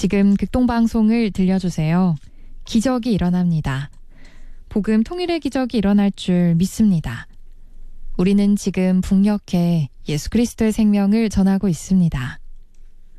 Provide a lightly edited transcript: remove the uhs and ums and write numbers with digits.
지금 극동방송을 들려주세요. 기적이 일어납니다. 복음 통일의 기적이 일어날 줄 믿습니다. 우리는 지금 북녘에 예수 그리스도의 생명을 전하고 있습니다.